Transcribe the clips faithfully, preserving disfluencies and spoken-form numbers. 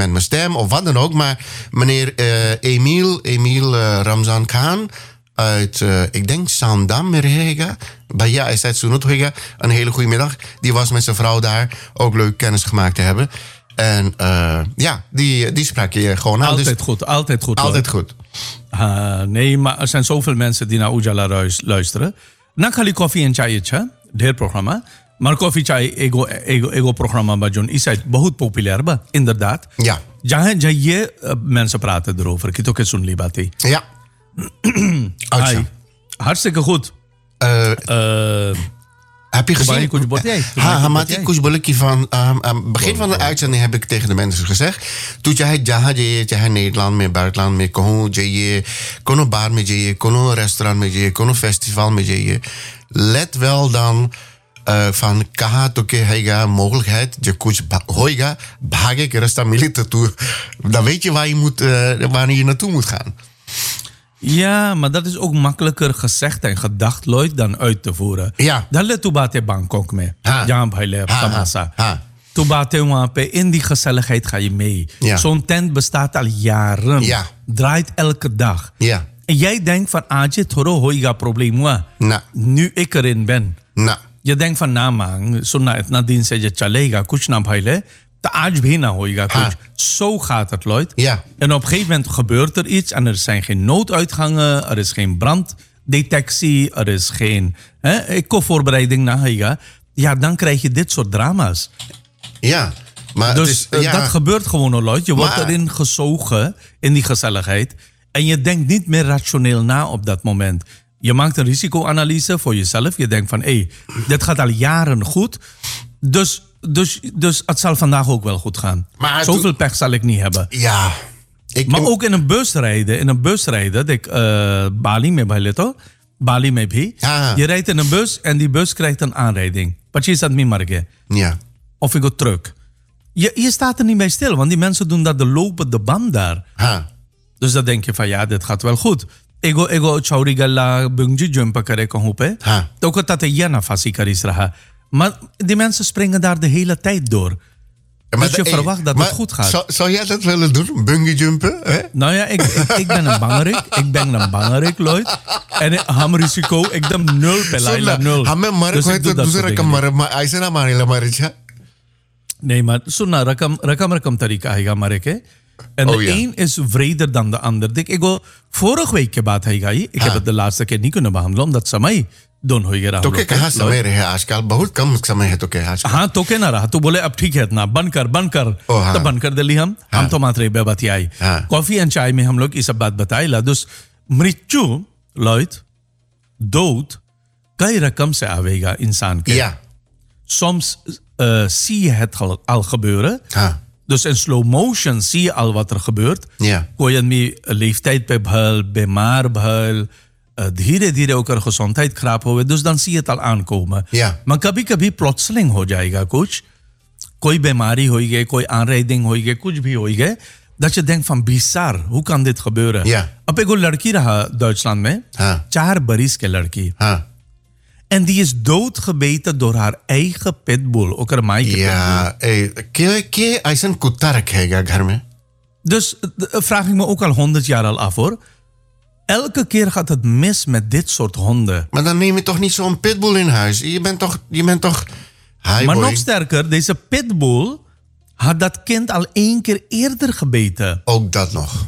met mijn stem of wat dan ook. Maar meneer uh, Emiel, Emiel uh, Ramzan Khan uit, uh, ik denk Sandam, Merhega. Bij ja, hij zei Sunut Hega. Een hele goede middag. Die was met zijn vrouw daar. Ook leuk kennis gemaakt te hebben. En uh, ja, die, die sprak je gewoon aan. Altijd dus, goed, altijd goed. Altijd hoor. goed. Uh, nee, maar er zijn zoveel mensen die naar Ujala luisteren. Na khali koffie en chai cha, dheer programma. Maar koffie chai ego ego ego programma bajon is het बहुत populair ba, inderdaad. Ja. Jहाँ जहाँ ये uh, mensen praten erover. कि तो के सुन ली बातें. Ja. Hi. Hartstikke goed. Uh, uh, Heb je gezien? कुछ बोलते हैं? Ha, Hamati kuch bolki van um, um, begin van de uitzending heb ik tegen de mensen gezegd. Tu chahe jahan jaye, chahe Nederland में, buitenland में, कहूँ जाइए, कोनो bar में जाइए, कोनो restaurant में जाइए, कोनो festival में जाइए. Let wel dan uh, van कहाँ तो के हैगा mogelijkheid, je kuch hoiga, भागे के रास्ता मिले तो तू, dan weet je waar je moet, uh, waar je naartoe moet gaan. Ja, maar dat is ook makkelijker gezegd en gedacht, Lloyd, dan uit te voeren. Ja. Dan let je Bangkok mee. Ha. Ja, bij Tamasa. Toen je in die gezelligheid ga je mee. Ja. Zo'n tent bestaat al jaren. Ja. Draait elke dag. Ja. En jij denkt van, Aje, thoro hoiga probleem wa. Nou. Nu ik erin ben. Nou. Je denkt van, na man, zo na het nadien zeg je, chalega, kuch na bhaile. De aaj bhi na hoiga kuch. Zo gaat het, Lloyd. Ja. En op een gegeven moment gebeurt er iets en er zijn geen nooduitgangen, er is geen branddetectie, er is geen eco-voorbereiding na hoiga. Ja, dan krijg je dit soort drama's. Ja. Maar dus het is, ja. dat gebeurt gewoon, Lloyd. Je wordt maar, erin gezogen, in die gezelligheid. En je denkt niet meer rationeel na op dat moment. Je maakt een risicoanalyse voor jezelf. Je denkt van, hé, hey, dit gaat al jaren goed. Dus, dus, dus het zal vandaag ook wel goed gaan. Maar zoveel to- pech zal ik niet hebben. Ja. Ik, maar ook in een bus rijden. In een bus rijden. Ik, uh, Bali mee bij Leto. Bali mee bij. Ja. Je rijdt in een bus en die bus krijgt een aanrijding. Wat je dat niet marge. Ja. Of ik go truck. Je, je staat er niet bij stil. Want die mensen doen dat de lopende band daar. Ha. Dus dan denk je van ja, dit gaat wel goed. Ego ego chauri galla bungee jump kare kahun pe. Ha. To ko tate yana fasi karis raha. Maar die mensen springen daar de hele tijd door. Ja, dus je de, verwacht dat het goed gaat. Zou, zou jij dat willen doen? Bungee jumpen? Hè? Nou ja, ik, ik, ik ben een bangerik. Ik ben een bangerik, Lloyd. En ham risico, ik ben nul pelaila, nul. Hamme maar dus ik doe dat soort dingen. Maar hij zei maar helemaal maar. Nee, maar sunna rakam rakam rakam tarika haiga mareke. En oh, de ja. een is vreder dan de ander. Ik go vorige week baat haiga. Ik ha. heb het de laatste keer niet kunnen behandelen omdat samai don होइगे रहा तो के कहाँ समय रहे आजकल बहुत कम समय है तो के आजकल हाँ तो के ना रहा तो बोले अब ठीक है ना बंद कर बंद कर तो बंद कर दिली हम हम तो मात्र बेबती आई कॉफी एंड चाय में हम लोग ये सब बात बताए लादुस मृत्यु लॉयड dood कई रकम से आवेगा इंसान के ja. soms uh, zie je het al gebeuren ha. Dus in slow motion zie je al wat er gebeurt ja. कोई आदमी leeftijd पे भल बीमार भल धीरे धीरे होकर gezondheid खराब होवे dus dan zie je het al aankomen. Ja. Maar कभी कभी plotseling हो जाएगा कुछ कोई बीमारी होएगी कोई aanrijding होएगी कुछ भी होएगी dat je denkt van bizar hoe kan dit gebeuren. Ja. अब एक लड़की रहा Duitsland में ha. चार बरिस के लड़की ha. en die is doodgebeten door haar eigen pitbull ook haar maatje ja के के ऐसा कुत्ता रखेगा घर में dus vraag ik me ook al honderd jaar al af hoor. Elke keer gaat het mis met dit soort honden. Maar dan neem je toch niet zo'n pitbull in huis? Je bent toch... Je bent toch hi maar boy. nog sterker, deze pitbull had dat kind al één keer eerder gebeten. Ook dat nog.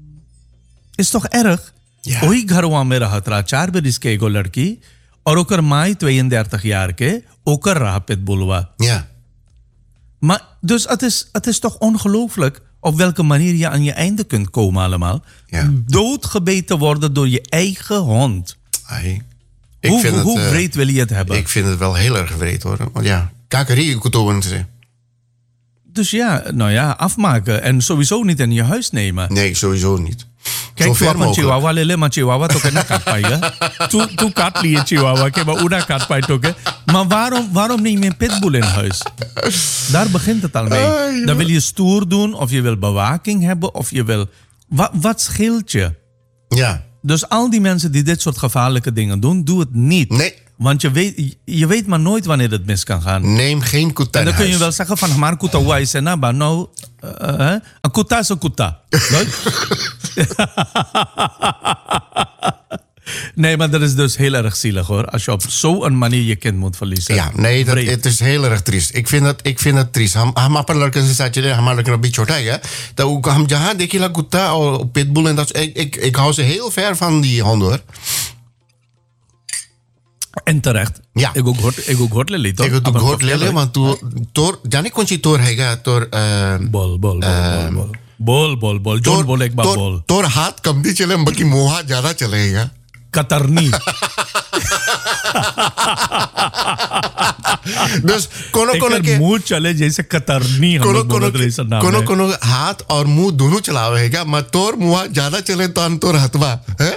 Is toch erg? Ja. वही घरवा में रहा था चार बरिस के एगो लड़की और ओकर माई tweeëndertig jaar के ओकर रहा pitbullवा. Ja. Maar dus het is, het is toch ongelooflijk op welke manier je aan je einde kunt komen allemaal. Ja. Doodgebeten worden door je eigen hond. Ai. Ik hoe vind hoe het, uh, breed wil je het hebben? Ik vind het wel heel erg breed hoor. Want ja, kakerie kutoen ze. Dus ja, nou ja, afmaken. En sowieso niet in je huis nemen. Nee, sowieso niet. Kijk, tu अपन चिवावा ले ले, maar chihuahua तो कहना काट पाएगा. तू तू काट लिए chihuahua के बाद उड़ा काट पाए तो के. Maar waarom waarom neem je een pitbull in huis? Daar begint het al mee. Uh, Dan wil je stoer doen, of je wil bewaking hebben, of je wil. Wat, wat scheelt je? Ja. Dus al die mensen die dit soort gevaarlijke dingen doen, doe het niet. Nee. Want je weet, je weet maar nooit wanneer het mis kan gaan. Neem geen kuta En dan naar kun je huis. wel zeggen van, maar kuta wa is na ba nou, uh, uh, een kuta is een kuta. Nee, maar dat is dus heel erg zielig hoor. Als je op zo'n manier je kind moet verliezen. Ja, nee, dat, Vreemd. het is heel erg triest. Ik vind dat, ik vind dat triest. Ham, ham apa lड़कन से साथ चले हमारे लड़कन अभी छोटा है तो हम जहाँ देखिला कुत्ता और pitbull en dat ik, ik, ik hou ze heel ver van die honden hoor. En terecht. Ja. Ik ook hoort, ik ook hoort Lily toch? Ik heb Aber ook gehoord toch, lele, ja, want toen door जाने कौन सी तोर हैगा तोर Bol, bol, bol, bol, bol. Bol, bol, bol. John bol, ik ba bol. तोर हाथ कम भी चले बाकी मुंह हाथ ज्यादा चलेगा. Katarni. Dus कोनो कोनो एक के मुंह चले जैसे कतरनी हम कोनो लोग कोनो बोलते रहे इस नाम कोनो में। कोनो हाथ और मुंह दोनों चलावेगा मत तोर मुंह हाथ ज्यादा चले तो अन तोर हथवा है.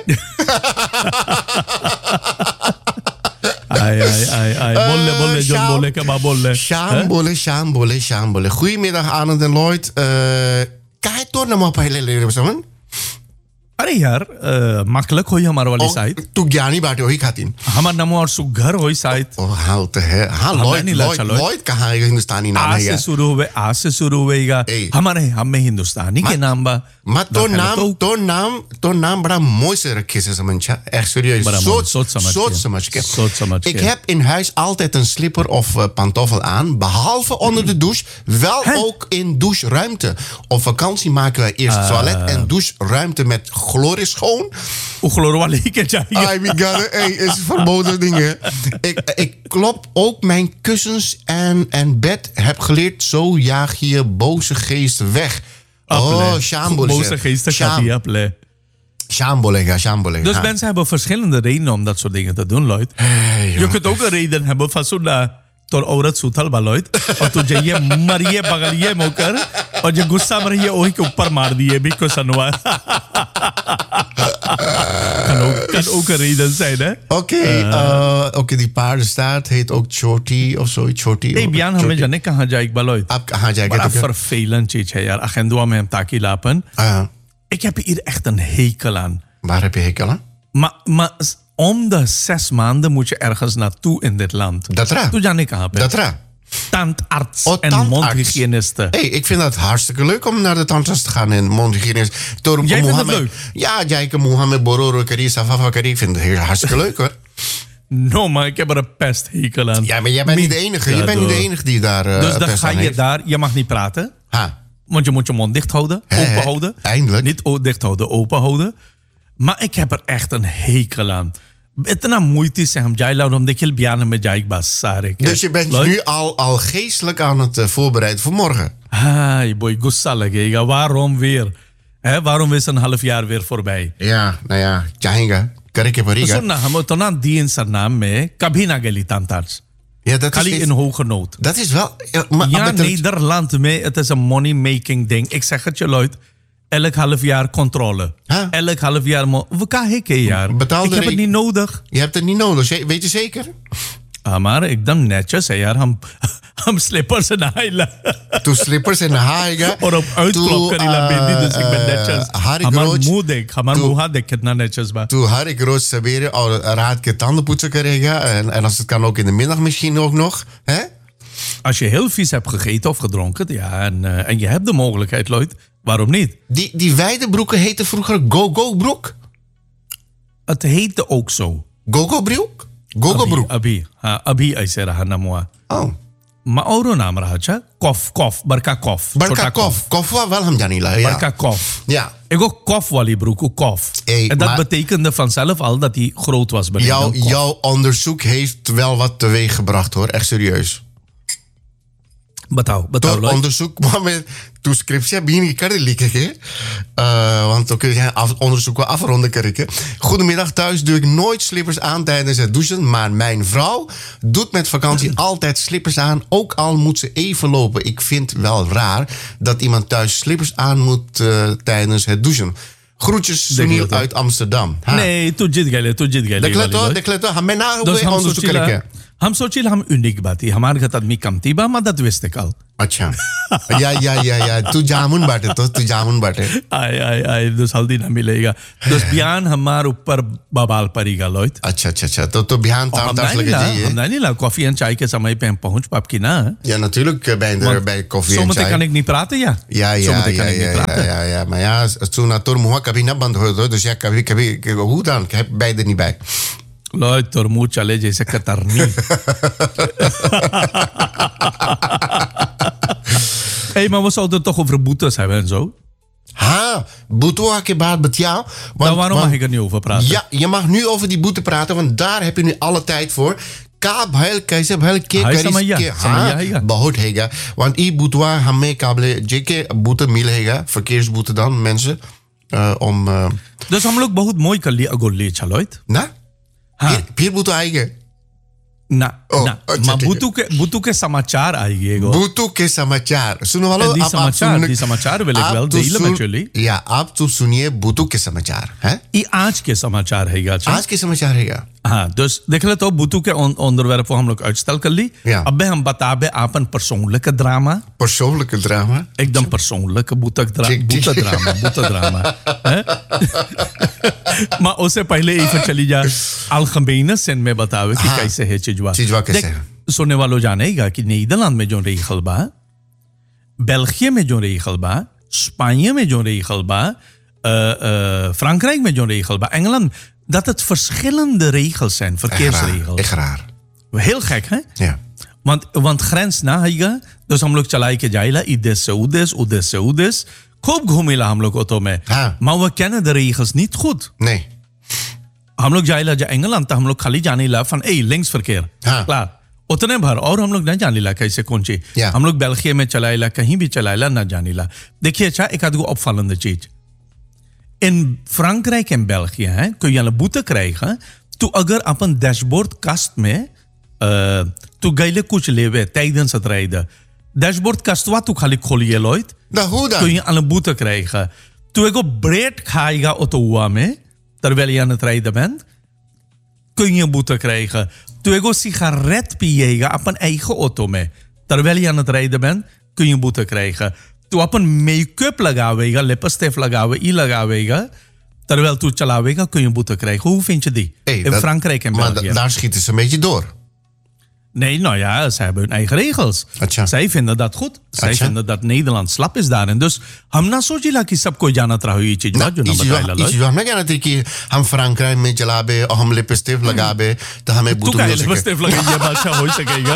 Ai, ai, ai, ai. Bolle, bolle, John Sjaam. bolle, keba bolle. Sjaam bolle, sjaam bolle, sjaam bolle. Goedemiddag Arnold en Lloyd. Uh, kan je toch nog maar hele leren samen? अरे यार अ, makkelijk हो ये हमारे वाली साइड तू ज्ञानी बाटे वही खातिन. हमारा नाम और सुघर हो साइड ओ हाल तो है. हाँ हमें लॉयड नहीं लॉयड लचा, लॉयड। लॉयड कहाँ है हिंदुस्तानी नाम आ है से यार. शुरू हुए आ से शुरू हुएगा ए। हमारे हमें हिंदुस्तानी के नाम बा Maar तो नाम तो नाम तो नाम बड़ा mooi से रखे से समझा. Echt serieus. बड़ा Soort, mooi, soort समझ soort के। समझ के. soort समझ Ik के। heb in huis altijd een slipper of uh, pantoffel aan. Behalve onder de douche. Wel Hè? ook in doucheruimte. Op vakantie maken wij eerst toilet en doucheruimte met chlorischoon. उखलोर वाली के चाहिए Ai, my god. Hey, is verboden dingen. Ik, ik klop ook mijn kussens en, en bed. Heb geleerd, zo jaag je je boze geest weg. Oh, shambole. boze geesten gaat die appelen. Shambolega, shambolega. Dus mensen hebben verschillende redenen om dat soort dingen te doen, Lloyd. Hey, Je kunt ook een reden hebben van zo'n तोर औरत सुतल बा Lloyd और तू जाइए मरिए बगलिए मोकर और जो गुस्सा में रहिए वही के ऊपर मार दिए भी को सनवा kan ook, kan ook een reden zijn, hè? Oké, okay, uh, okay, die paardenstaart heet ook Choti of zoiets. Choti. Hey, Bian, हमें जाने कहाँ जाएगा बा Lloyd? आप कहाँ जाएगा? बड़ा vervelend चीज है यार. Agendua met hem taki lapen. Uh, Ik heb hier echt een hekel aan. waar heb je hekel aan? Maar, maar om de zes maanden moet je ergens naartoe in dit land. Dat raar. Toen Janik aan Dat raar. Tandarts Oh, en tandarts. mondhygiënisten. Hey, ik vind het hartstikke leuk om naar de tandarts te gaan en mondhygiënist. Jij Jij vindt het leuk? Ja, jij kan Mohammed Bororo Kari, Safafa Kari. Ik vind het heel hartstikke leuk hoor. No, maar ik heb er een pesthekel aan. Ja, maar jij bent niet de enige. Je bent niet de enige die daar uh, Dus dan pest ga aan je heeft. daar, je mag niet praten. Ha. Want je moet je mond dicht houden, Hè, open hè, houden. eindelijk. Niet o- dicht houden, open houden. Maar ik heb er echt een hekel aan. इतना moeite से हम जाए लाओ हम देखिए बयान में जाए बस सारे के Dus je bent Lloyd? nu al, al geestelijk aan het uh, voorbereiden voor morgen. Hai boy गुस्सा लगेगा waarom weer hè waarom is een half jaar weer voorbij Ja, nou ja, Jahinga, Karike तो Pariga. सुन ना हम तो ना दी इन सरनाम में कभी ना गली tandarts Ja, dat is, खाली niet- in hoge nood dat is wel... Ja, maar, ja maar dat- Nederland mee het is een money making ding ik zeg het je Lloyd elk half jaar controle Huh? elk half jaar mo- we kan ik jaar Betaalde ik heb het re- niet nodig Je hebt het niet nodig, ze- weet je zeker? ah, maar एकदम netjes है यार हम हम slippers en naaien Toen slippers en haaiga. और अब uitklop कर इला बेंदी dus ik ben netjes Harry हमार Groot, मुंह देख हमार तू- मुंह देख कितना netjes बा toen Harry Groot saberen al raad ke tanden poetsen krijgen. En, en als het kan ook in de middag misschien ook nog. Hè? Als je heel vies hebt gegeten of gedronken, ja, en, uh, en je hebt de mogelijkheid, Lloyd, waarom niet? Die, die wijde broeken heten vroeger go-go broek. Het heette ook zo. Go-go broek? Go-go Abhi, broek. Abhi, हाँ अभी ऐसे रहा ना मुआ Oh. maar औरो नाम रहा अच्छा कॉफ कॉफ बरका कॉफ Barka kof. Kof wa wel hem Janila. Ja. बरका कॉफ Ja. ik ook kof wali broek ook kof Hey, en dat maar- betekende vanzelf al dat hij groot was beneden Jouw, kof. jouw onderzoek heeft wel wat teweeg gebracht hoor. Echt serieus. बताओ बताओ Door Lloyd onderzoek kwam met toen scriptie begin ik er likken. Uh, want dan kun je af, onderzoek wel afronden. Kerken. Goedemiddag, thuis doe ik nooit slippers aan tijdens het douchen. Maar mijn vrouw doet met vakantie altijd slippers aan. Ook al moet ze even lopen. Ik vind wel raar dat iemand thuis slippers aan moet uh, tijdens het douchen. Groetjes, Sunil dat, hè? uit Amsterdam. Ha. nee तू जीत गए तू जीत गए De वाली kleto, Lloyd. de kleto. Ha, mijn naam Dus wil हम onderzoek सोचिला kerken. हम सोचिला हम uniek बात ही हमारे घर आदमी कमती बा मदद वेस्ते कल अच्छा या या या या तू जामुन बाटे तो तू जामुन बाटे आए आए आए dus हल्दी ना मिलेगा dus बयान हमार ऊपर बबाल पड़ेगा लोइत अच्छा अच्छा अच्छा तो तो बिहान तार तार लगे जाइए हम नहीं ला कॉफी एंड चाय के समय पे हम पहुंच पाप की ना ja natuurlijk bij de bij koffie en zometeen chai kan ik niet praten ja ja ja zometeen ja kan ik niet ja praten ja ja maar ja toen na toer moe kabhi na band hoor dus ja kabhi kabhi hoe dan ik heb beide niet bij लोइत तोर मुंह चले जैसे कतरनी Hey, maar we zouden het toch over boetes hebben en zo. Ha, boete ke baat met jou. Nou, waarom mag ik er niet over praten? Ja, je mag nu over die boete praten, want daar heb je nu alle tijd voor. Ka bhal kaise bhal ke karis ke ha bahut hega. Want i boetwa hame kable jeke boete milhega, verkeersboete dan mensen uh, om uh, Dus हम लोग बहुत मोई कर लिया गोली चलोइत ना हाँ फिर बोतो आएगा ना Oh, ना अच्छा, मा ठीक है। बुतु के बुतु के समाचार आएगी एगो बुतु के समाचार सुनो वालो दी आप आप समाचार सुन दी समाचार वेल आप वेल तो दी सुन- एक्चुअली या आप तो सुनिए बुतु के समाचार हैं ई आज के समाचार है गाचा आज के समाचार है क्या हाँ dus देख ले तो बुतु के on- onderwerp हम लोग uitstel कर ली Ja. अब हम बताबे आपन persoonlijke drama persoonlijke drama एकदम persoonlijke boetek dra ठीक- ठीक। boete drama boete drama हैं? maar उससे पहले even चली जा algemene zin में बतावे कि हाँ। कैसे है चिजवा चिजवा कैसे देख, है? सुनने वालों जानेगा कि नीदरलैंड में जो रही खलबा बेल्जियम में जो रही खलबा Spanje में जो रही खलबा uh, uh, Frankrijk met zo'n regel. Bij Engeland, dat het verschillende regels zijn, verkeersregels. echt raar Heel gek, hè? ja Want, want grens ना हैगा तो हम लोग चलाई के जाइला इधर से उधर उधर से उधर खूब घूमेला हम लोग ऑटो में हाँ। maar we kennen de regels niet goed. nee हम लोग जाइला जा इंग्लैंड तो हम लोग खाली जाने ला van ए links verkeer हाँ। klaar उतने भर और हम लोग नहीं जाने ला कैसे कौन सी या। हम लोग बेल्जियम में चलाइला कहीं भी चलाइला ना जाने ला देखिए अच्छा एक आध को opvallende चीज in Frankrijk en België hè, kun je een boete krijgen toe agar upon dashboard kast में uh, toe gaile कुछ लेवे tijdens het rijden dashboard kast wat toe खाली खोलिए लोइत nou hoe kun dan je een boete krijgen toe ego bread खाएगा auto में terwijl je aan het rijden bent kun je een boete krijgen toe ego sigaret piega op een eigen auto में terwijl je aan het rijden bent kun je een boete krijgen तू अपन मेकअप लगावेगा लिपस्टिक लगावे ई लगावेगा terwijl तू चलावेगा kun je een boete krijgen hoe vind je die Hey, in dat- Frankrijk en maar België da- daar schieten ze een beetje door nee nou ja ze hebben hun eigen regels अच्छा। zij vinden dat goed zij अच्छा। vinden dat Nederland slap is daarin dus हम ना सोचिला कि सबको जाना रहा ये चीज ना जो ना इस बताइला इस जो हम ना कहना थे कि हम फ्रांक्राइम में चलाबे और हम लिपस्टिक लगाबे तो हमें तू बुतु का मिल सके लिपस्टिक लगाइए बादशाह हो सकेगा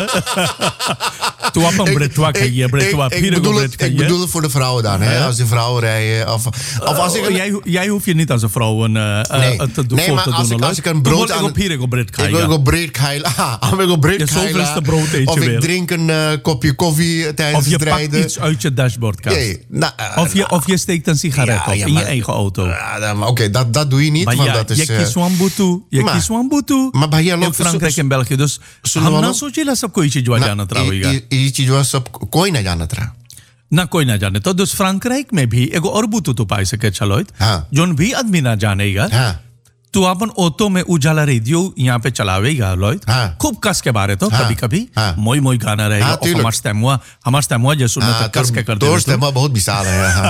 तू अपन Ik- ब्रेटवा ik- खाइए ब्रेटवा ik- ik फिर bedoel ब्रेड het- Ik खाइए bedoel het voor de vrouwen dan, hè? Als die vrouwen rijden. Of, of als ik Oh, een, jij, jij hoeft je niet als een vrouw een, uh, Nee. uh, te doen. Nee, voor maar te als doen, ik- hoor. als ik een Toen brood wil ik aan- op hier ik op bread ik krijgen. wil een breed keilen. Ah, ik wil een breed Je zoveelste brood eet je Of ik weer. drink een uh, kopje koffie tijdens Of je het pakt rijden. iets uit je dashboardkast. Nee, nou, uh, Of, je, of je steekt een sigaret Ja, op ja, in je maar- eigen auto. Ja, dan- maar Oké, dat, dat doe je niet, Maar want ja, dat is... je uh, kiest een boete. Je maar- kiest een boete. maar भैया In लोग Frankrijk en België. Dus सुनो हम ना वालों, सोचिला सब कोई चीज वजह ना ये- ये ये चीज वो सब कोई ना जानत रहा ना कोई ना जाने तो dus फ्रांक्राइक में भी एगो और बुतु तो पाई सके चलो हाँ। जोन भी आदमी ना जानेगा हाँ तो अपन ऑटो में उजाला रेडियो यहाँ पे चलावेगा लोइत हाँ। खूब कस के बारे तो हाँ। कभी कभी हाँ। मोई मोई गाना रहेगा हाँ, और तुलक। हमारे स्टेमुआ हमारे स्टेमुआ जो सुनने Ah, तो कस के कर Door दे stemmen बहुत विशाल है हाँ।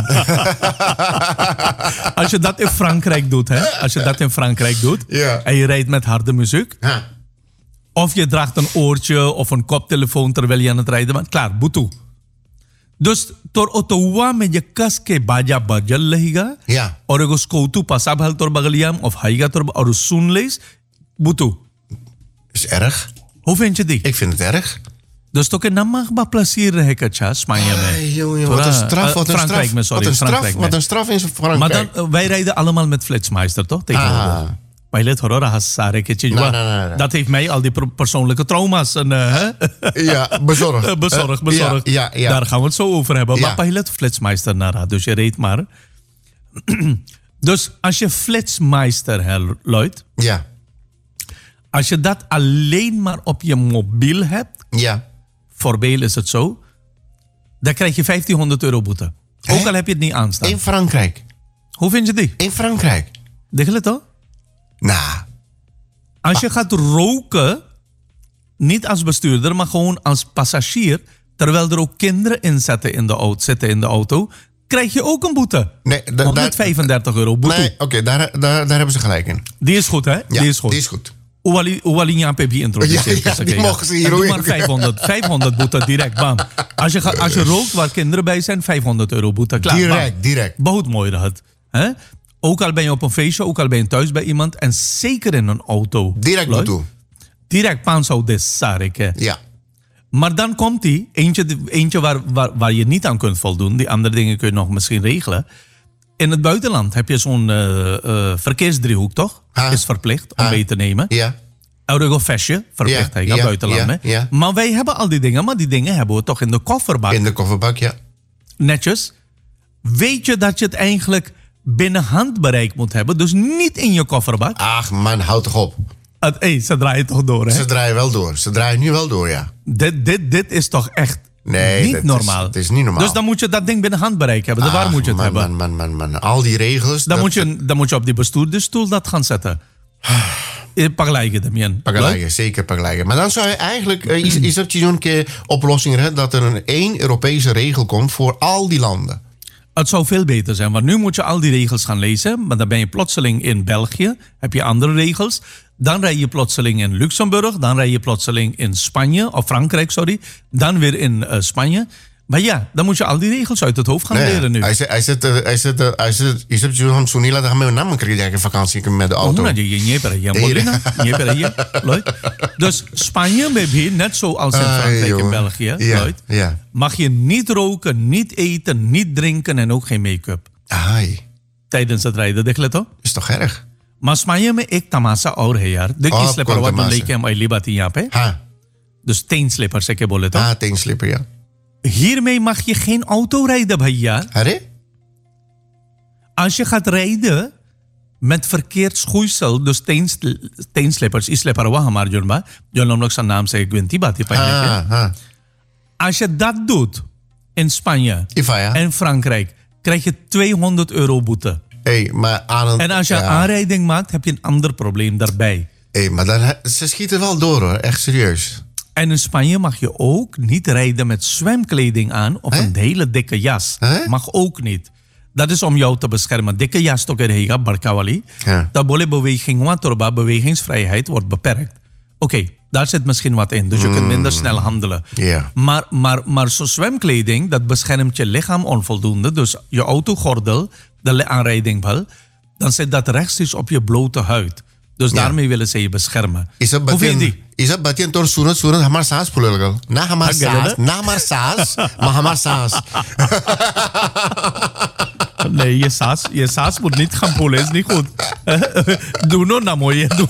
als je dat in Frankrijk doet hè als je dat in Frankrijk doet Ja. en je rijdt met harde muziek हाँ of je draagt een oortje of een koptelefoon terwijl je aan het rijden bent klaar boetu dus तोर ओतोवा में जे कस के बाजा बजल रहेगा Ja. और एगो स्कोतू पसा भल तोर बगलिया में of हाइगा तोर और सुन लेस बुतु is erg hoe vind je die ik vind het erg dus toch een mag ba plezier रहे कच्छा Spanje में Hey, jongen, wat een straf, wat een Frankrijk straf, में sorry wat een straf, Frankrijk wat में een straf in Frankrijk. maar dan uh, wij rijden allemaal met Flitsmeister toch tegenwoordig Ah. पहले थोड़ा रहा सारे के चीज Nee, nee, nee, nee. dat heeft mij al die per- persoonlijke trauma's en uh, Ja, bezorgd. Eh, bezorgd, Eh, bezorgd. Ja, ja, ja. Daar gaan we het zo over hebben. Ja. Maar pahile Flitsmeister naar dus je reed maar. Dus als je Flitsmeister hebt, Lloyd, Ja, als je dat alleen maar op je mobiel hebt, ja. voorbeeld is het zo, dan krijg je vijftienhonderd euro boete. Hè? Ook al heb je het niet aanstaan. In Frankrijk. Hoe vind je die? In Frankrijk. Denk je het toch? Nou, Als je gaat roken, niet als bestuurder, maar gewoon als passagier, terwijl er ook kinderen in zitten in de auto, zitten in de auto, krijg je ook een boete. Nee, da- honderdvijfendertig euro boete. Nee, oké, okay, daar, daar, daar hebben ze gelijk in. Die is goed, hè? Ja, die is goed. Die is goed. Oewalinja Pepi introduceert. Ja, ja, die mogen ze hier en doe ook maar in. vijfhonderd, vijfhonderd boete direct, bam. Als je, ga, als je rookt waar kinderen bij zijn, vijfhonderd euro boete. Klaar, Direct, bam. direct. बहुत mooi dat. Hè? Ook al ben je op een feestje, ook al ben je thuis bij iemand. En zeker in een auto. Direct Luid. boete. Direct pansau des sareke. Ja. Maar dan komt die, eentje, eentje waar, waar, waar je niet aan kunt voldoen. Die andere dingen kun je nog misschien regelen. In het buitenland heb je zo'n uh, uh, verkeersdriehoek, toch? Ha. Is verplicht om Ha. mee te nemen. Ja. Eurogofestje, verplicht, Ja, ja, ja, buitenland. ja, hè. ja. Maar wij hebben al die dingen, maar die dingen hebben we toch in de kofferbak. In de kofferbak, ja. Netjes. Weet je dat je het eigenlijk binnen handbereik moet hebben? Dus niet in je kofferbak. Ach man, houd toch op. Het, hey, ze draaien toch door, hè? Ze draaien wel door. Ze draaien nu wel door, ja. Dit, dit, dit is toch echt Nee, niet dat is- normaal. het is niet normaal. Dus dan moet je dat ding binnen handbereik hebben. Waar Ach, moet je het man, hebben? Man, man, man, man. Al die regels. Dan, dat- moet je, dan moet je op die bestuurdersstoel dat gaan zetten. Paglijken, Damien. Pagelijken, zeker pagelijken. Maar dan zou je eigenlijk... Uh, is, is dat zo'n keer oplossing hè, dat er een één Europese regel komt voor al die landen? Het zou veel beter zijn, want nu moet je al die regels gaan lezen. Maar dan ben je plotseling in België, heb je andere regels. Dan rij je plotseling in Luxemburg, dan rij je plotseling in Spanje, of Frankrijk, sorry. Dan weer in uh, Spanje. Maar ja, dan moet je al die regels uit het hoofd gaan leren nu. Hij zit, hij zit, uh, hij zit, uh, hij zit, hij zit zo'n Sunila, dan gaan we een naam krijgen vakantie met de auto. Oh, nou, je niet per je Molina, niet per je, Lloyd. Dus Spanje, baby, net zoals in Ai, Frankrijk en jongen. België, Ja, Lloyd, ja. mag je niet roken, niet eten, niet drinken en ook geen make-up Ai, tijdens het rijden. Denk je toch? is toch erg? Maar Spanje me ek tamasa और है यार देखिए Oh, sleeper कौन वाट तमाशा? लेके हम अगली बात यहाँ पे Ha, dus teen slipper से के बोले तो ha, teenslipper, ja. hiermee mag je geen auto rijden भैया Harry? als je gaat rijden met verkeerd schoeisel dus teen teenslippers is slipper wa हमार जोन बा जो हम लोग सा नाम से ग्विंती बातें पहले के Ha, ha. als je dat doet in Spanje Iva, ja. en Frankrijk krijg je tweehonderd euro boete Hey, maar aan een, en als je ja. aanrijding maakt heb je een ander probleem daarbij. Hey, maar dan, he- ze schieten wel door hoor, echt serieus. En in Spanje mag je ook niet rijden met zwemkleding aan of Hè? een hele dikke jas. Hè? Mag ook niet. Dat is om jou te beschermen. Dikke jas toch er barkawali. Ja. Dat boleh beweging watorba, bewegingsvrijheid wordt beperkt. Oké, okay, daar zit misschien wat in. Dus je kunt minder snel handelen. Ja. Maar, maar, maar zo'n zwemkleding, dat beschermt je lichaam onvoldoende. Dus je autogordel, de aanrijdingbel, dan zit dat rechtstreeks op je blote huid. Dus Ja. daarmee willen ze je beschermen. Is dat Hoe vind je batin? die? Is dat batin tor sunat sunat hamar saas pulul Na hamar Ah, saas, gala? na hamar saas, maar hamar saas. Nee, je saas, je saas moet niet gaan poelen, is niet goed. Doe no na mooi. Doe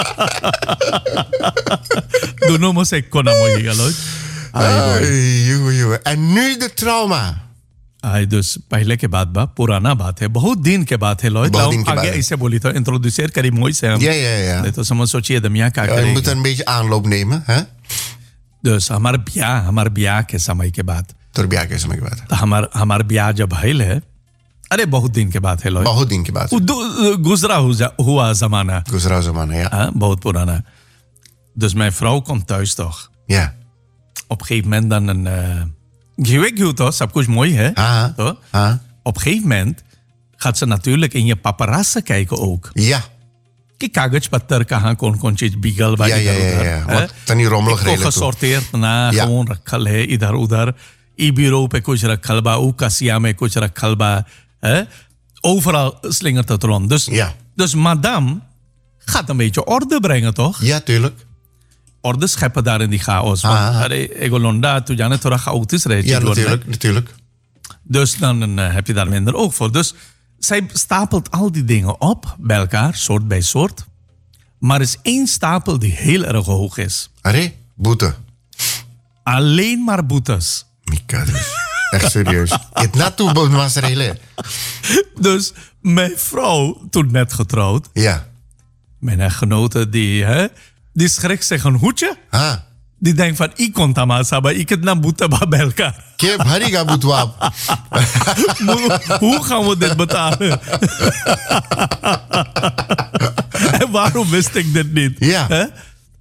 Doe no mo sekko na mooi, galoy. Ay, jongen, jongen. En nu de trauma. आई dus पहले के बाद बा पुराना बात है बहुत दिन के बात है लॉय बहुत दिन के आगे बाद है। ऐसे बोली तो इंट्रोड्यूसर करी मोई से हम Ja, ja, ja. नहीं तो समझ सोचिए दमिया क्या Ja, je moet करेंगे een beetje aanloop nemen, hè? dus हमारे ब्याह हमारे ब्याह के समय के बाद Door ब्याह के समय के बाद. तो हमार हमार ब्याह जब भइल है अरे बहुत दिन के बाद है लॉय बहुत दिन के बाद. गुजरा हुआ हुआ जमाना Guzra Zamana, ja. हाँ, बहुत पुराना dus mijn vrouw komt thuis toch Ja. op een gegeven moment dan een uh, gewik hoe toch सब कुछ mooi hè Ah, toch? ah. Op een gegeven moment gaat ze natuurlijk in je paparazzen kijken ook. Ja. कि कागज पत्तर कहाँ कौन कौन चीज बिगल बा Ja, ja, इधर ja, उधर ja. है? Want dan die rommelig को redelijk toe. gesorteerd ना Ja. gewoon रखल है इधर उधर ई bureau पे कुछ रखल बा ऊ कसिया में कुछ रखल बा है? Overal slingert het rond. Dus, Ja. dus madame gaat een beetje orde brengen, toch? Ja, tuurlijk. Orde scheppen daar in die chaos. Want, Ah. अरे, एगो लोंडा, तू जाने थोड़ा chaotisch rijdt. Ja, natuurlijk, natuurlijk. Dus dan uh, heb je daar minder oog voor. Dus zij stapelt al die dingen op bij elkaar, soort bij soort. Maar er is één stapel die heel erg hoog is. Arre, boete. Alleen maar boetes. Mika dus. Echt serieus. Het naartoe was er. Dus mijn vrouw, toen net getrouwd, Ja. mijn echtgenote, die, hè, die schrikt zich een hoedje. Ah. Die denkt van, ik kon tamasa, maar ik heb na boete bij elkaar. Kip, hariga boetwaap. Hoe- Hoe gaan we dit betalen? En waarom wist ik dit niet? Ja. Hè?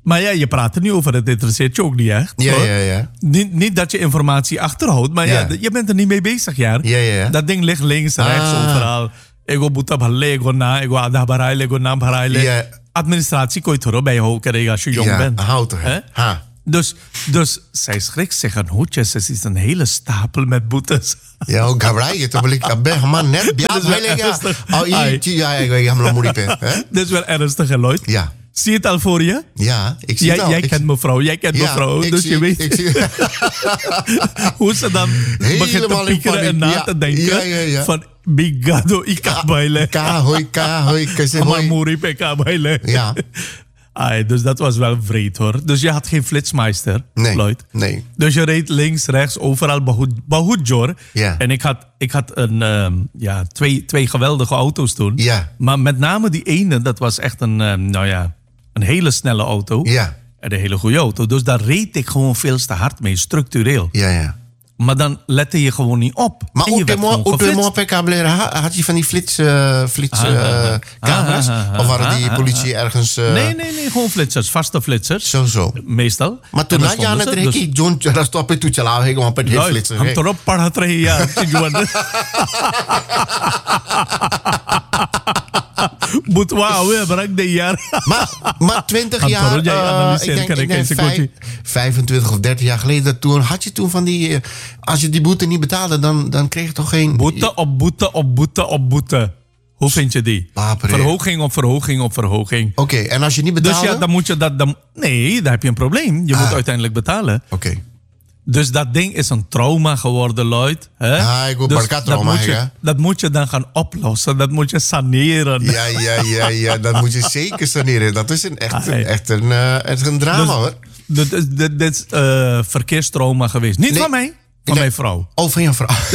Maar ja, je praat er nu over. Het interesseert je ook niet echt. Ja, hoor. ja, ja. Niet, niet dat je informatie achterhoudt. Maar ja, Ja. d- je bent er niet mee bezig, ja. Ja, ja, ja. Dat ding ligt links, rechts, Ah. overal. Ik wil boeta bhalle, ik wil na, ik wil adah baraile, ik wil na baraile. Ja. Administratie kon je toch bij jou krijgen als je jong Ja, bent. houd er. Hè? Ha. Dus, dus zij schrikt zich een hoedjes. Het is een hele stapel met boetes. Ya, oh, gabrai gitu beli kabeh man net biar Dat is wel balik ya. ernstig. Oh, Ai. iya, ja, ik weet hem moet hè? Dat is wel ernstig, hè, Lloyd? Ja. Zie je het al voor je? Ja, ik zie Jij, het al. jij Ik- kent mevrouw, jij kent ja, mevrouw. ik Dus zie- je weet ik zie- hoe ze dan begint te Helemaal in piekeren en paniek. na Ja, te denken ja, ja, ja. van bigado ikabaile. Kahoi, kahoi, kasihoi. Amamuri pekabaile. Ja. Ai, dus dat was wel vreed hoor. Dus je had geen flitsmeister, Nee, Lloyd. nee. Dus je reed links, rechts, overal Bahut- Bahutjor. Ja. En ik had, ik had een, ehm, ja, twee, twee geweldige auto's toen. Ja. Maar met name die ene, dat was echt een, ehm, nou ja, een hele snelle auto. Ja. En een hele goede auto. Dus daar reed ik gewoon veel te hard mee, structureel. Ja, ja. Maar dan lette je gewoon niet op. Maar en je ook werd de gewoon mo- ook de geflitst. mopenkabeleren, ha- had je van die flits, eh, flits eh, camera's? ah, ah, Of waren die ah, politie ergens... eh, Nee, nee, nee, gewoon flitsers, vaste flitsers. Zo, zo. Meestal. Maar toen En dan had je aan het stonden ze, rekenen, John, dat stop je toetje lauw, ik want het heeft Lloyd, flitsen. हम तो पढ़ा रहे यार चिजवन बुतवा हुए बरक दे यार Maar, maar twintig Gaan jaar, toch, jij eh, analyseert, ik denk, kan ik ik denk eens een vijf- kortje- vijfentwintig of dertig jaar geleden, toen had je toen van die, eh, als je die boete niet betaalde, dan, dan kreeg je toch geen... boete op boete op boete op boete. Hoe vind je die? Wapere. Verhoging op verhoging op verhoging. Oké, en als je niet Dus betaalde? ja, dan moet je dat... Dan, nee, daar heb je een probleem. Je moet Ah. uiteindelijk betalen. Oké. Dus dat ding is een trauma geworden, Lloyd. Hè? Ah, ik wil dus parka dat, trauma, moet je, hè? dat moet je dan gaan oplossen. Dat moet je saneren. Ja, ja, ja, ja, dat moet je zeker saneren. Dat is een, echt, Ah, een, hey. echt een, eh, echt een drama, Dus- hoor. Dit is, dit, dit is eh, verkeerstrauma geweest. Niet Nee. van mij, van Nee. mijn vrouw. Oh, van je vrouw.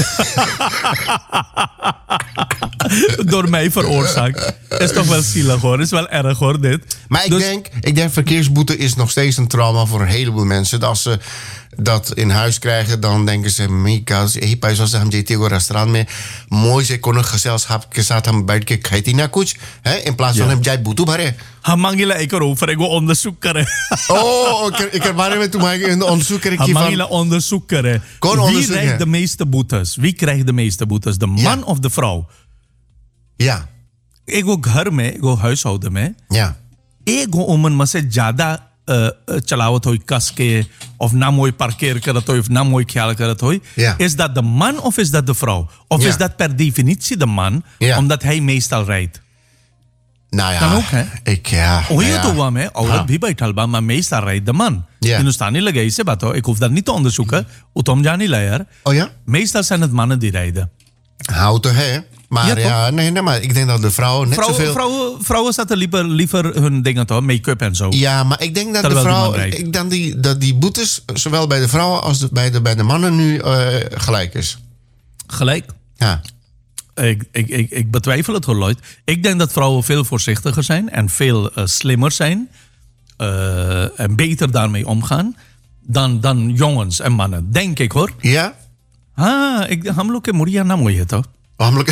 Door mij veroorzaakt. Is toch wel zielig hoor. Is wel erg hoor, dit. Maar ik, Dus- denk, ik denk verkeersboete is nog steeds een trauma voor een heleboel mensen. Als ze dat in huis krijgen, dan denken ze... Mika, hey, pa, zoals हम जेते को restaurant में mooi से कोनो gezelschap के साथ हम बैठ के खाती ना कुछ है in plaats van Ja. हम जाए boete भरे. Han mangila ik erover. Ik wil onderzoek keren. Oh, ik, ik heb maar met toen maar een onderzoek kreeg Han van... mangila onderzoek keren. Kon Wie onderzoek, krijgt ja. de meeste boetes? Wie krijgt de meeste boetes? De man Ja. of de vrouw? Ja, Ik wil घर में, ik wil huishouden में. ja. एक उम्र में से ज्यादा अ, चलावत हो कस के of na mooi parkeer करत हो of na mooi ख्याल करत हो Ja. is dat de man of is dat de vrouw of Ja. is dat per definitie de man Ja. omdat hij meestal rijdt Nou ja, Kan ook, hè? ik ja. oh je ja. तो हुआ मैं औरत भी बैठल बा maar meestal rijdt de man Ja. हिंदुस्तानी लगे इसे बात हो ik hoef dat niet te onderzoeken utom jani la yaar Oh ja? meestal zijn het mannen die rijden Auto, hè? Maar Ja, ja, toch? nee, nee, maar ik denk dat de vrouwen net vrouwen, zoveel... vrouwen, vrouwen zetten liever, liever hun dingen toch make-up en zo Ja, maar ik denk dat Terwijl de die man vrouw, rijdt. ik denk die, dat die boetes zowel bij de vrouwen als de, bij, de, bij de mannen nu eh, gelijk is. gelijk Ja. Ik, ik, ik, ik betwijfel het hoor, Lloyd. Ik denk dat vrouwen veel voorzichtiger zijn en veel eh, slimmer zijn. eh, en beter daarmee omgaan dan, dan jongens en mannen. Denk ik hoor. Ja? Ah, ik, हम लोग के मुड़िया ना मोई है तो. Namelijk.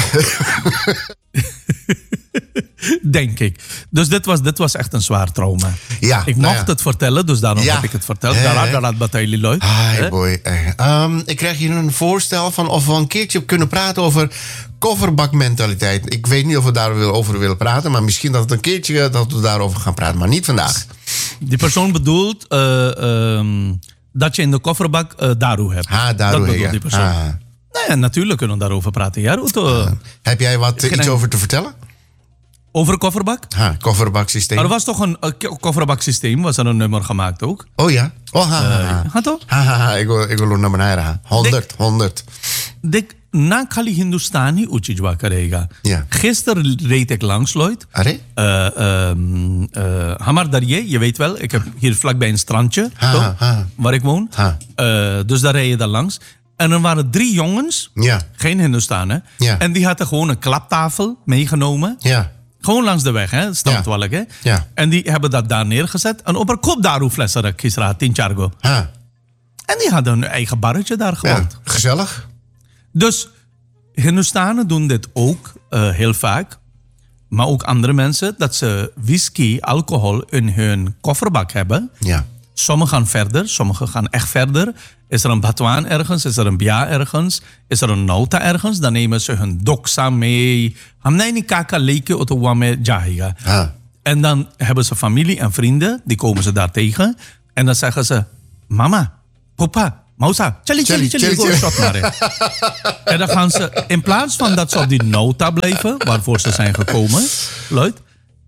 Denk ik. Dus dit was, dit was echt een zwaar trauma. Ja, ik nou mocht ja. het vertellen, dus daarom Ja. heb ik het verteld. Hè, Daar hè. had dat bataille Lloyd. Hi Hè? boy. Eh, ehm, ik krijg hier een voorstel van of we een keertje kunnen praten over kofferbakmentaliteit. Ik weet niet of we daarover willen praten, maar misschien dat het een keertje dat we daarover gaan praten, maar niet vandaag. Die persoon bedoelt eh, ehm, dat je in de kofferbak eh daru hebt. Ha, dat daardoor. bedoelt Ja. die persoon. Ah. Nou ja, natuurlijk kunnen we daarover praten. Ja, Ruto. Heb jij wat eh, Geen iets enkel- over te vertellen? Over een kofferbak? Ha, kofferbaksysteem. Er was toch een uh, kofferbaksysteem, was er een nummer gemaakt ook? Oh ja. Oh, ha, ha, ha. Had toch? Ha, ha, ha. Ik wil, ik wil er naar beneden gaan. honderd, honderd. Dik, na Kali Hindustani Uchijwa karega. Ja. Gisteren reed ik langs, Lloyd. Arre? Uh, um, uh, Hamar Darje, je weet wel, ik heb hier vlakbij een strandje, Ha, toch? ha, ha. Waar ik woon. Ha. Uh, dus daar reed je dan langs. En er waren drie jongens, Ja. geen Hindustanen. Ja. En die hadden gewoon een klaptafel meegenomen. Ja. Gewoon langs de weg, hè? Strandwalk, hè? Ja. En die hebben dat daar neergezet. En op een kop daarover flessen, Kisra, Tinchargo. Ha. En die hadden hun eigen barretje daar Ja. gewoond. Gezellig. Dus Hindustanen doen dit ook uh, heel vaak. maar ook andere mensen, dat ze whisky, alcohol in hun kofferbak hebben. Ja. Sommigen gaan verder, sommigen gaan echt verder. Is er een batwaan ergens, is er een bia ergens, is er een nota ergens, dan nemen ze hun doksa mee. Hamnai ni kaka leke otowame jahiga. Ah. En dan hebben ze familie en vrienden, die komen ze daar tegen. En dan zeggen ze, mama, papa, mausa, chali, chali, chali, go een shot maar. En dan gaan ze, in plaats van dat ze op die nota blijven, waarvoor ze zijn gekomen, luid.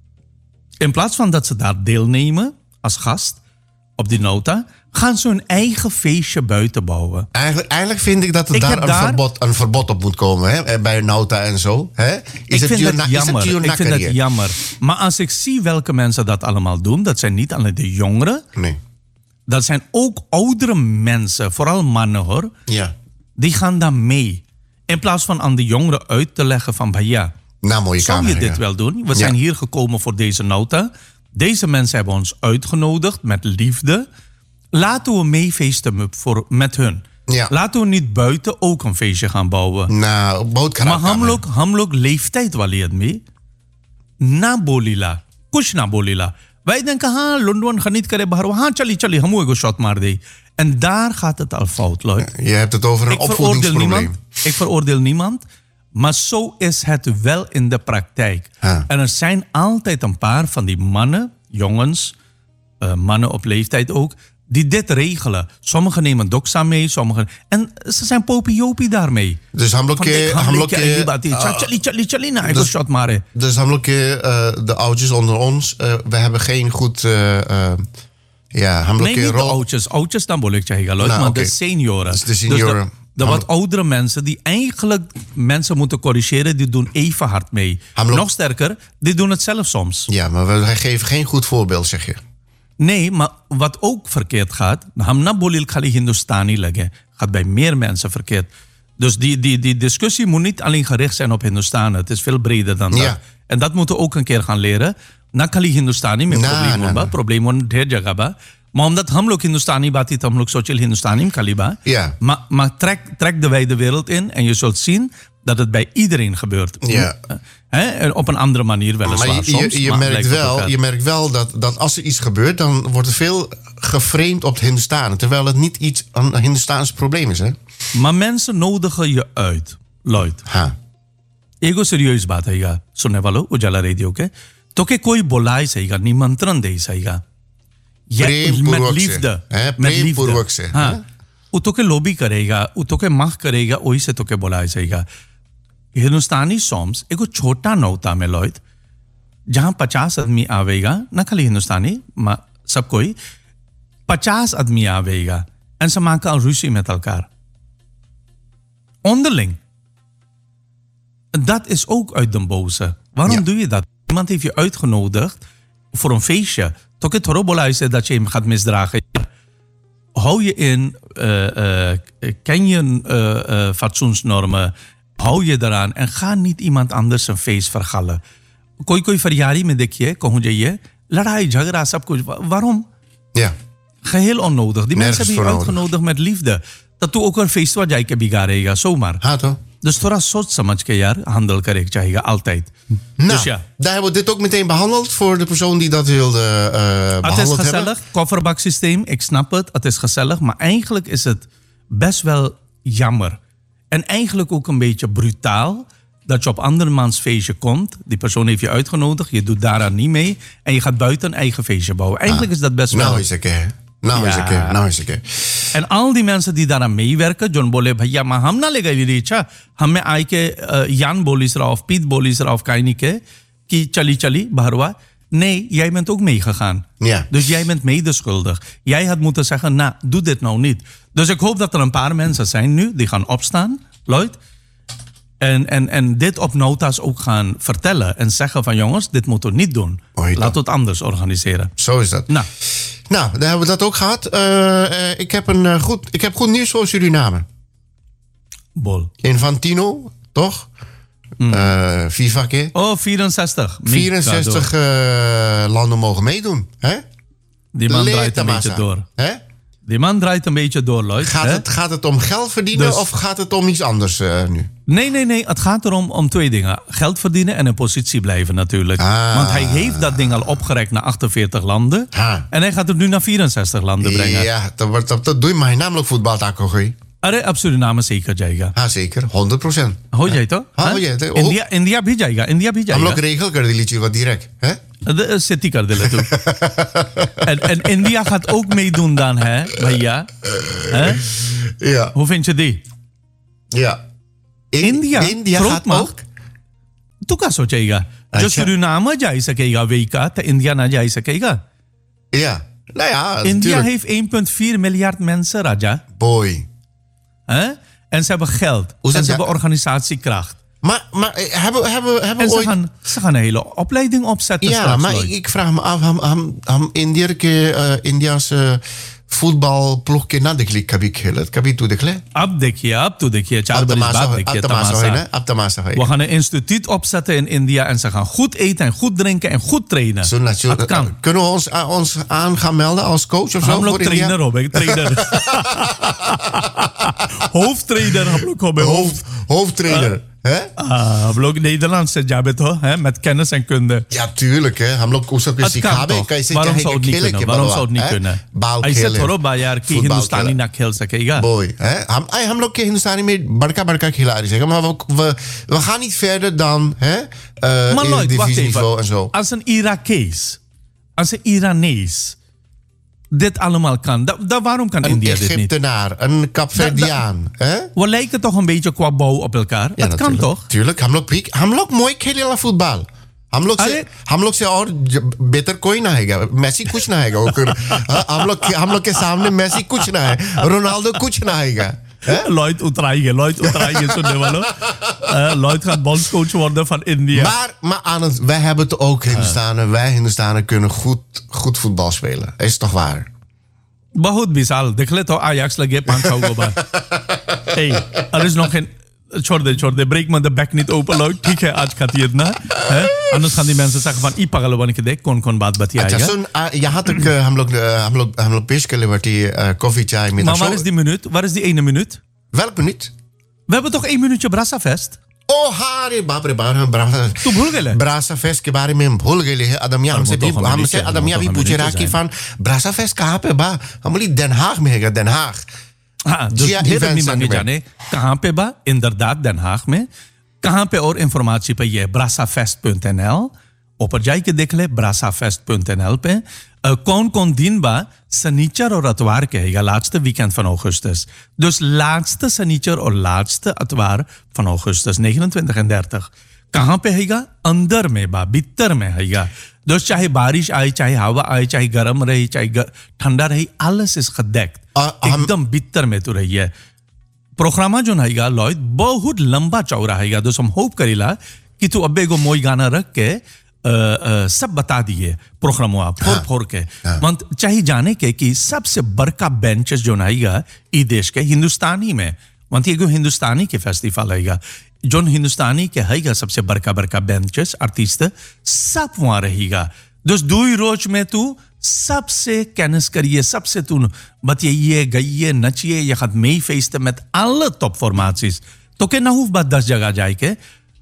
In plaats van dat ze daar deelnemen als gast op die nota, gaan ze hun eigen feestje buiten bouwen. Eigenlijk, eigenlijk vind ik dat er Ik daar heb een, daar- Verbod, een verbod op moet komen. Hè? Bij Nauta en zo. Hè? Is Ik het vind duur dat na- is het jammer. duur Ik vind nakker dat jammer. Maar als ik zie welke mensen dat allemaal doen, dat zijn niet alleen de jongeren, Nee. dat zijn ook oudere mensen, vooral mannen hoor, Ja. die gaan daar mee. In plaats van aan de jongeren uit te leggen van, ja, Nou, mooie zou kamer. je dit ja. wel doen? We Ja. zijn hier gekomen voor deze nota. Deze mensen hebben ons uitgenodigd met liefde. Laten we meefeesten met- voor- met hun. Ja. Laten we niet buiten ook een feestje gaan bouwen. Nou, boot Maar hamlok, hamlok leeftijd waliet mee. Na bolila. Kush na bolila. Wij denken, ha, Londen gaat niet kare bahar. Ha, chali, chali, hamu ego shot maar de. En daar gaat het al fout, Lloyd. Je hebt het over een Ik veroordeel opvoedingsprobleem. niemand. Ik veroordeel niemand. Maar zo is het wel in de praktijk. Ah. En er zijn altijd een paar van die mannen, jongens, uh, mannen op leeftijd ook, die dit regelen. Sommigen nemen doksa mee, sommigen... En ze zijn popiopie daarmee. Dus hamlokje... hamlokje Chali, chali, chali, nou, ik wil shot maar. hè. Dus hamlokje, uh, de oudjes onder ons, uh, we hebben geen goed... Uh, uh, ja, Nee, hamlokje niet de rol. oudjes. Oudjes dan wil ik zeggen, Lloyd, Nou, maar oké. de senioren. Dus de senioren. de, de wat oudere mensen die eigenlijk mensen moeten corrigeren, die doen even hard mee. Hamlok- Nog sterker, die doen het zelf soms. Ja, maar we geven geen goed voorbeeld, zeg je. Nee, maar wat ook verkeerd gaat, Hamna Bolil Khali Hindustani leggen, gaat bij meer mensen verkeerd. Dus die, die, die discussie moet niet alleen gericht zijn op Hindustan. Het is veel breder dan dat. Ja. En dat moeten we ook een keer gaan leren. Na Khali Hindustani met Na, probleem na, hoor, na. probleem hoor, dher jagah ba. Maar omdat हम लोग Hindustani baat, हम लोग सोचल Hindustani kaliba. Ja. Maar, maar trek, trek de wijde wereld in en je zult zien dat het bij iedereen gebeurt. Ja. Hè? En op een andere manier weliswaar Maar je, soms. je, je, maar merkt lijkt op wel, elkaar. je merkt wel dat, dat als er iets gebeurt, dan wordt er veel geframed op het Hindustan. Terwijl het niet iets een Hindustaans probleem is, hè? Maar mensen nodigen je uit, Lloyd. Ha. एगो सीरियस बात है या सुनने वालों उजाला रेडियो के तो के कोई बुलाए सहीगा निमंत्रण दे सहीगा या प्रेमपूर्वक met से, liefde hè? met liefde प्रेमपूर्वक से, हाँ hè? वो तो के लोबी करेगा वो तो के माह करेगा वही से तो के बुलाए सहीगा हिंदुस्तानी सॉन्ग्स एगो छोटा नौता में लॉयद जहां पचास आदमी आवेगा न खाली हिंदुस्तानी मा- सब कोई पचास आदमी आवेगा en ze maken al ruzie met elkaar onderling. Dat is ook uit den boze. Waarom Ja. doe je dat? Iemand heeft je uitgenodigd voor een feestje. Toch het horobola is dat je hem gaat misdragen. Hou je in, uh, uh, ken je uh, uh, fatsoensnormen, hou je eraan en ga niet iemand anders een feest vergallen. Koi koi verjari में देखिए कहूँ जाइए लड़ाई झगड़ा सब कुछ waarom? Ja. Geheel onnodig. Die Nergens mensen hebben je voor nodig. uitgenodigd met liefde. Dat तू ook een feest waar jij के बिगाड़ेगा zomaar. Ha, toch? Dus थोड़ा सोच समझ के यार handel करे चाहिए altijd. Nou, Dus ja. daar hebben we dit ook meteen behandeld voor de persoon die dat wilde uh, behandeld Het is hebben. gezellig, kofferbaksysteem, ik snap het, het is gezellig. Maar eigenlijk is het best wel jammer. En eigenlijk ook een beetje brutaal dat je op andermans feestje komt. Die persoon heeft je uitgenodigd, je doet daaraan niet mee. En je gaat buiten een eigen feestje bouwen. Eigenlijk is dat best wel... Nou eens een keer. Nou eens Ja. een keer. Nou eens een keer. En al die mensen die daaraan meewerken, John बोले भैया maar हम ना लेगा ये इच्छा हमें आई के यान बोली सरा of Piet बोली सरा of काई नहीं के कि चली चली बहरवा. Nee, jij bent ook meegegaan. Ja. Dus jij bent medeschuldig. Jij had moeten zeggen, nou, doe dit nou niet. Dus ik hoop dat er een paar mensen zijn nu die gaan opstaan, Lloyd. En, en, en dit op nota's ook gaan vertellen. En zeggen van jongens, dit moeten we niet doen. Hoi dan. Laten we het anders organiseren. Zo is dat. Nou, Nou, daar hebben we dat ook gehad. Uh, uh, ik, heb een, uh, goed, ik heb goed nieuws voor Suriname. bol. Infantino, toch? Mm. Uh, FIFA keer. Oh, vierenzestig. vierenzestig uh, landen mogen meedoen. Hè? Die man draait een Leertamasa. beetje door. Hè? Die man draait een beetje door, Lloyd. Gaat hè? het, gaat het om geld verdienen Dus- of gaat het om iets anders uh, nu? Nee, nee, nee. Het gaat erom om twee dingen. Geld verdienen en in positie blijven natuurlijk. Ah. Want hij heeft dat ding al opgerekt naar achtenveertig landen. Ah. En hij gaat het nu naar vierenzestig landen brengen. Ja, dat, wordt- dat, dat doe je maar namelijk voetbaltakogie. अरे अब सुरीनाम में सीखा जाएगा हाँ zeker, honderd procent. हो जाए तो हाँ, हाँ? हो जाए तो- इंडिया इंडिया भी जाएगा इंडिया भी हम जाएगा लोग regel कर दी चीज direct. Hè? De- City कर दे ले तू en, en India gaat ook meedoen dan hè भैया hè? Ja, Hoe vind je die? ja. In- India, India groot gaat macht. ook. तू क्या सोचेगा जो अच्छा। सुरीनाम जा ही सकेगा वही का तो इंडिया ना जा ही सकेगा Ja, nou ja, India natuurlijk. heeft één komma vier miljard mensen Raja Boy. hè? En ze hebben geld Hoe en zit ze dat? hebben organisatiekracht Maar, maar eh, hebben, hebben, hebben en we ze ooit... gaan, ze gaan een hele opleiding opzetten Ja, straks maar Lloyd. ik, ik vraag me af, हम हम हम इंडिया के uh, India's uh, voetbalploeg के ना देख ली कभी खेलत कभी तू देख ले अब देखिए अब तो देखिए चार अब बरिस तमाशा बाद हो- देखिए अब तमाशा होए ना तमाशा अब तमाशा We होए gaan een instituut opzetten in India en ze gaan goed eten en goed drinken en goed trainen. Zo natuurlijk. Dat kan. Kunnen we ons, uh, ons aan gaan melden als coach of zo हम लोग voor India? trainer हो गए trainer hoofdtrainer हम लोग हो गए Hoofd, hoofdtrainer. hè? Ah, हम लोग Nederlands से जाबे तो हैं met kennis en kunde. Ja, tuurlijk. Hè. हम लोग उसको Het किसी kan खाबे toch? कैसे Waarom चाहे zou het कि niet खेले kunnen? के Waarom बलवा, zou het niet hè? kunnen? बाल ऐसे खेले, थोड़ा बा यार कि फुटबॉल हिंदुस्तानी खेले। ना खेल सकेगा. Boy, hè? हम, ay, हम लोग के हिंदुस्तानी में बड़का बड़का खिलाड़ी zeggen, maar we, we, we gaan niet verder dan hè, uh, Maar Lloyd, wacht divisieniveau en even. zo. Als een Irakees, als een Iranees dit allemaal kan, da, da, waarom kan Een India dit niet? Egyptenaar, een Capverdiaan. hè? We lijken toch een beetje qua bouw op elkaar? Ja, dat kan natuurlijk. toch? Tuurlijk, हम लोग भी हम लोग मोई खेलेला फुटबॉल हम लोग से अरे- हम लोग से और ज- बेहतर कोई ना हैगा मेसी कुछ ना हैगा ओकर हाँ, हम लोग के- हम लोग के सामने मेसी कुछ ना है रोनाल्डो कुछ ना हैगा hè? Lloyd utraaigen, Lloyd utraaigen, zo nemen. Uh, Lloyd gaat bondscoach worden van India. Maar, maar aan het, wij hebben het ook Hindustanen. Wij Hindustanen kunnen goed, goed voetbal spelen. Is toch waar? बहुत विशाल देख ले तो आयाक्स लगे पांच छह गो बार hey er is nog geen छोड़ दे छोड़ they break में de bek niet open Lloyd ठीक है आज खाती इतना है anders gaan die mensen zeggen van ई पागल बन के देख कौन कौन बात अच्छा बतियाएगा सुन आ, यहाँ तक uh, हम लोग uh, हम लोग हम लोग पेश कर लिबर्टी कॉफी चाय में maar waar is die minuut waar is die ene minuut welk minuut? we hebben toch één minuutje Brassafest ओ हाँ रे बाप रे बाप रे ब्रासा तू भूल गए ब्रासा फेस्ट के बारे में हम भूल गए हैं अदमिया और हमसे वो तो भी हमें हमसे नीचे- अदमिया वो भी तो पूछे हमें रहा नीचे कि फान ब्रासा फेस्ट कहाँ पे बा हम बोली Den Haag में है Den Haag हाँ जो जिया ढेर event आदमी center मांगे में। जाने कहाँ पे बा inderdaad Den Haag में कहाँ पे और informatie पे ये brassafest punt n l ऊपर जाई के देख ले brassafest punt n l पे uh, कौन कौन दिन बा शनिचर और अतवार के है laatste weekend van augustus dus laatste शनिचर और laatste अतवार van augustus negenentwintig en dertig कहाँ पे हैगा अंदर में बा भीतर में हैगा dus चाहे बारिश आए चाहे हवा आए चाहे गर्म रही चाहे ग- ठंडा रही alles is gedekt आ, हम- एकदम भीतर में तो रही है प्रोग्रामा जो रहेगा लॉयड बहुत लंबा चौड़ा रहेगा तो हम होप करेला कि तू अब्बे को मोई गाना रख के अ, अ, सब बता दिए प्रोग्रामवा फोर फोर के मंत चाहिए जाने के कि सबसे बड़का बेंचेस जो रहेगा ई देश के हिंदुस्तानी में मंत एगो हिंदुस्तानी के फेस्टिवल रहेगा जोन हिंदुस्तानी के हैगा सबसे बड़का बड़का बेंचेस आर्टिस्ट सब वहाँ रहेगा दोस्त दो ही रोज में तू सबसे kennis krijgen, सबसे toen batiye, gaye, natje, je gaat meefeesten met alle topformaties. तो के ना होef बात दस जगह जाए के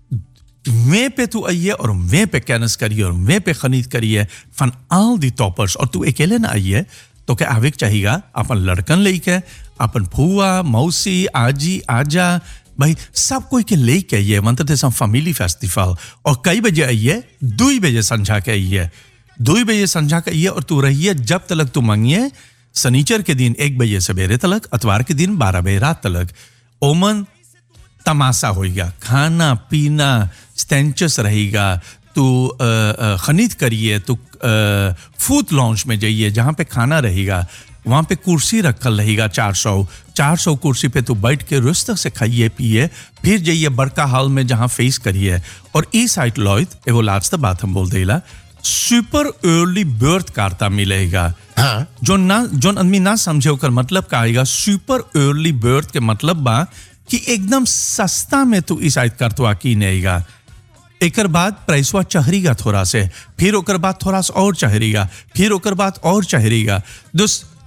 वे पे तू आइए और वे पे kennis करिए और वे पे खरीद करिए van al die toppers और तू अकेले ना आइए तो के आविक चाहिएगा अपन लड़कन लेके अपन फुआ मौसी आजी आजा भाई सब कोई के लेके आइए मतलब ते सम फैमिली फेस्टिवल और कई बजे आइए दो बजे संझा के आइए दो बजे संझा के आइए और तू रहिए जब तलक तू मांगिए शनिचर के दिन एक बजे सवेरे तलक अतवार के दिन बारह बजे रात तलक ओमन तमाशा होएगा खाना पीना स्टेंचस रहेगा तू खरीद करिए तू फूड लॉन्च में जाइए जहाँ पे खाना रहेगा वहाँ पे कुर्सी रखल रहेगा चार सौ चार सौ कुर्सी पे तू बैठ के रुस्त से खाइए पिए फिर जाइए बड़का हॉल में जहाँ फेस करिए और ई साइड लॉयड एगो लास्ट बात हम बोल देला सुपर अर्ली बर्थ कार्ता मिलेगा हाँ जो ना जो आदमी ना समझे ओकर मतलब का आएगा सुपर अर्ली बर्थ के मतलब बा कि एकदम सस्ता में तू इस आयत करतवा की नेगा एकर बाद प्राइसवा चहरीगा थोड़ा से फिर ओकर बाद थोड़ा सा और चहरीगा फिर ओकर बाद और चहरीगा दोस्त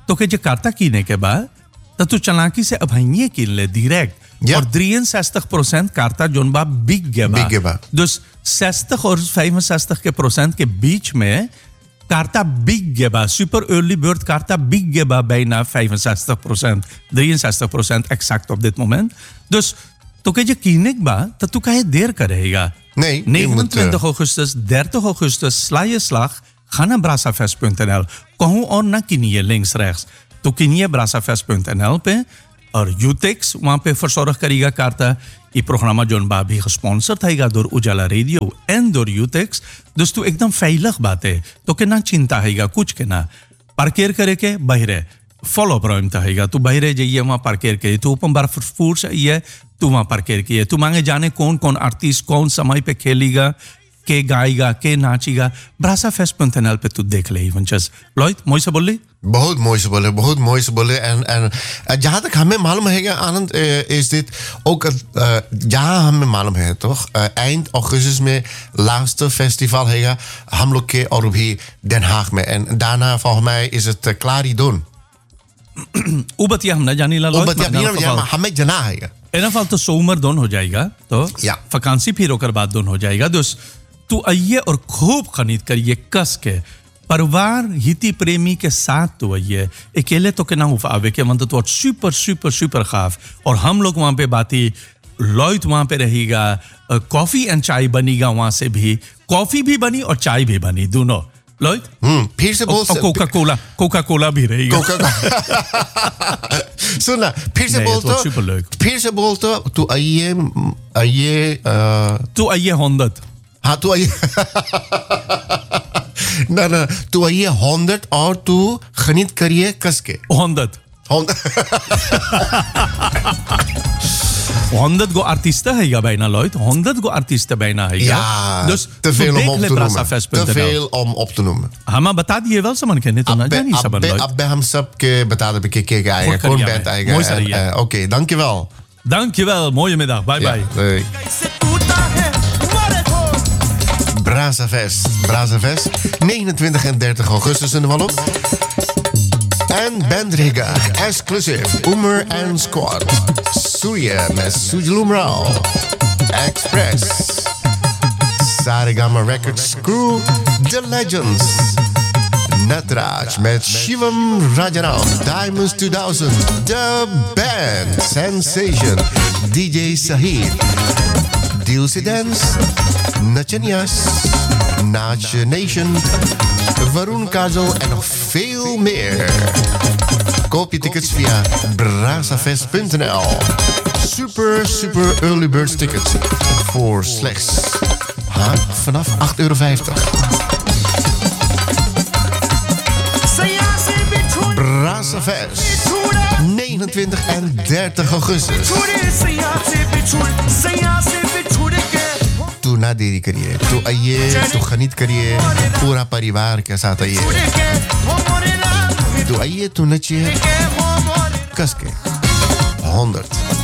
तो के Jakarta कीने के बाद तो तू चालाकी से अब हइये कीन ले direct. Ja. और drieënzestig procent kaarten जोन बा बिग गेबा. Big Geba. Dus zestig और vijfenzestig के procent के बीच में kaarten big geba, super early bird kaarten big geba bijna vijfenzestig procent, drieënzestig procent exact op dit moment. Dus तो के जे कीने के बाद तो तू काहे देर करेगा. Nee, je moet, uh, negenentwintig augustus, dertig augustus sla je slag, ga naar brasafest punt n l. कहूँ और ना किनिए links rechts. तो किनिए brasafest punt n l पे और यूटेक्स वहाँ पे verzorg करेगा karta. ये प्रोग्राम जोन बा भी gesponsord हैगा door Ujala Radio en door यूटेक्स. Dus तू एकदम veilig बात है. तो के ना चिंता हैगा कुछ के ना. पार्केर करे के बहिरे follow ruimte हैगा. तू बहिरे जाइए वहाँ पार्केर के. तू openbaar vervoer चाहिए तू वहाँ पार्केर किए. तू मांगे जाने कौन कौन आर्टिस्ट कौन समय पे खेलेगा, के गाएगा, के नाचेगा. brasafest punt n l पे तू देख ले eventjes. Lloyd, mooi से बोली? बहुत mooi से बोले, बहुत mooi से बोले. En, en जहाँ तक हमें मालूम है आनंद is dit ook uh, जहाँ हमें मालूम है तो uh, eind augustus में laatste festival है हम लोग के और भी Den Haag में. En daarna volgens mij is het uh, Claridon. उबत या हम ना जानी ला Lloyd. उबत या हमें जना है. In ieder geval de zomer दोन हो जाएगा तो ja. vakantie फिर होकर बाद दोन हो जाएगा. Dus तू आइए और खूब खरीद करिए कस के परिवार हिती प्रेमी के साथ तू आइए. अकेले तो के ना हो आवे के मतलब तो सुपर सुपर सुपर खाफ. और हम लोग वहाँ पे बाती लॉयड वहाँ पे रहेगा. कॉफी एंड चाय बनीगा वहाँ से भी. कॉफी भी बनी और चाय भी बनी दोनों. लॉयड हम्म फिर से बोल कोका कोला कोका कोला भी रहेगा. सुन ना फिर से बोल तो फिर से बोल तो तू आइए आइए तू आइए हॉन्डत. हाँ तू आइए ना ना तू आइए हॉन्डत और तू खरीद करिए कस के हॉन्डत honderd go artiesten है या bijna Lloyd. honderd go artiesten bijna है. Ja, dus te veel om op te noemen. Te veel om op te noemen. हाँ मैं बता दिए वाल समन कहने तो ना जानी सबन Lloyd. अब हम सब के बता दे के के आएगा कौन बैंड आएगा. Oké, dankjewel. Dankjewel. Mooie middag. Bye bye. Doei. Brasafest. Brasafest. negenentwintig en dertig augustus in de Wallop. En Bandriga, exclusief. Umer en Squad. Surya met Sujilumrao. Express. Saregama Records Crew. The Legends. Natraj met Shivam Rajaram. Diamonds two thousand. The Band. Sensation. D J Sahid. Dilsey Dance. Nachanyas. Nach Nation. Varun Kajal en nog veel meer. Koop je tickets via brasafest punt n l. Super, super early birds tickets. Voor slechts ha, vanaf acht euro vijftig. Brasafest. negenentwintig en dertig augustus. तू ना देरी करिए. तू आइए, तू खरीद करिए. पूरा परिवार के साथ आइए. तू आइए, तू नचिए कस के. honderd